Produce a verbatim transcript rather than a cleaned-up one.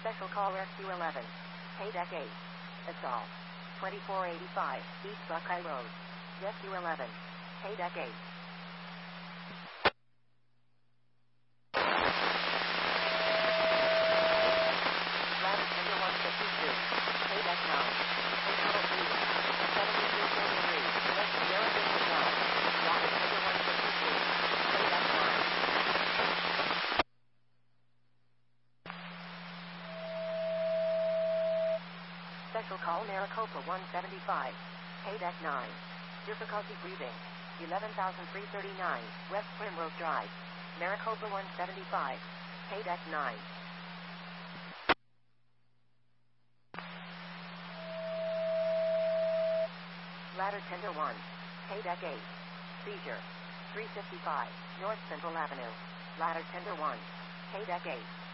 Special Call Rescue eleven. Pay Deck eight. Assault. twenty-four eighty-five, East Buckeye Road. Rescue eleven. Pay Deck eight. Ladder Tender one fifty-two. Pay Deck nine. Internal breathing. seventy-three thirty-three. Rescue Aerospace nine. Ladder Tender one fifty-two. Pay Deck nine. Special Call Maricopa one seventy-five. Pay Deck nine. Difficulty breathing. eleven thousand three hundred thirty-nine, West Primrose Drive. Maricopa one seventy-five. Pay Deck nine. Ladder Tender one. Pay Deck eight. Seizure. three fifty-five, North Central Avenue. Ladder Tender one. Pay Deck eight.